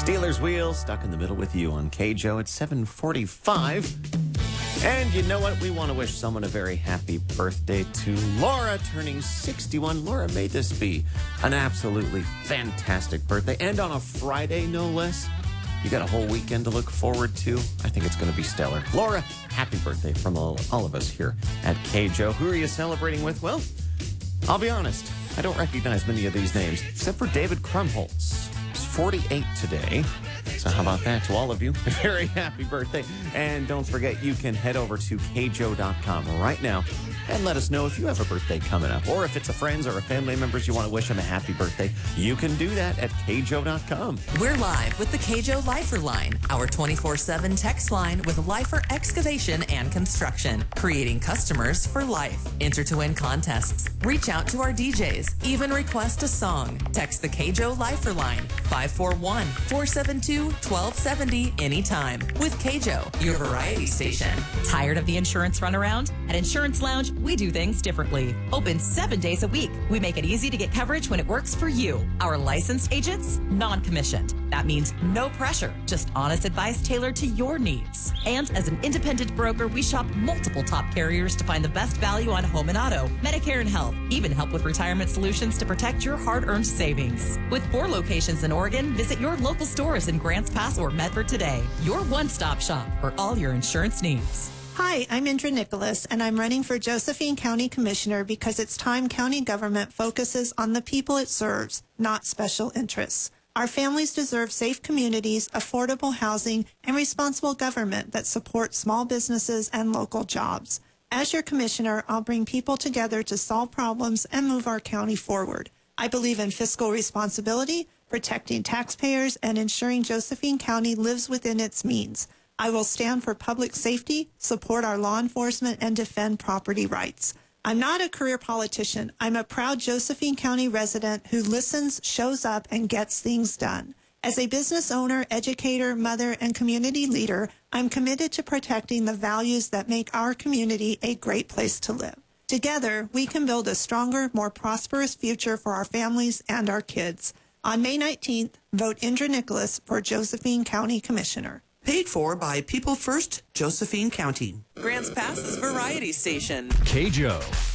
Steelers Wheel, stuck in the middle with you on KJO at 7:45. And you know what? We want to wish someone a very happy birthday to Laura, turning 61. Laura, may this be an absolutely fantastic birthday. And on a Friday, no less. You got a whole weekend to look forward to. I think it's going to be stellar. Laura, happy birthday from all of us here at KJO. Who are you celebrating with? Well, I'll be honest. I don't recognize many of these names, except for David Krumholtz. He's 48 today. So how about that to all of you? A very happy birthday. And don't forget, you can head over to kjo.com right now and let us know if you have a birthday coming up. Or if it's a friend's or a family member's you want to wish them a happy birthday, you can do that at kjo.com. We're live with the KJO Lifer Line, our 24/7 text line with Lifer Excavation and Construction, creating customers for life. Enter to win contests. Reach out to our DJs. Even request a song. Text the KJO Lifer Line, 541-472-1270 anytime. With KJO, your variety station. Tired of the insurance runaround? At Insurance Lounge, we do things differently. Open 7 days a week. We make it easy to get coverage when it works for you. Our licensed agents, non-commissioned. That means no pressure, just honest advice tailored to your needs. And as an independent broker, we shop multiple top carriers to find the best value on home and auto, Medicare and health, even help with retirement solutions to protect your hard-earned savings. With 4 locations in Oregon, visit your local stores in Grants Pass or Medford today. Your one-stop shop for all your insurance needs. Hi, I'm Indra Nicholas, and I'm running for Josephine County Commissioner because it's time county government focuses on the people it serves, not special interests. Our families deserve safe communities, affordable housing, and responsible government that supports small businesses and local jobs. As your commissioner, I'll bring people together to solve problems and move our county forward. I believe in fiscal responsibility, protecting taxpayers, and ensuring Josephine County lives within its means. I will stand for public safety, support our law enforcement, and defend property rights. I'm not a career politician. I'm a proud Josephine County resident who listens, shows up, and gets things done. As a business owner, educator, mother, and community leader, I'm committed to protecting the values that make our community a great place to live. Together, we can build a stronger, more prosperous future for our families and our kids. On May 19th, vote Indra Nicholas for Josephine County Commissioner. Paid for by People First, Josephine County. Grants Pass's variety station. KJO.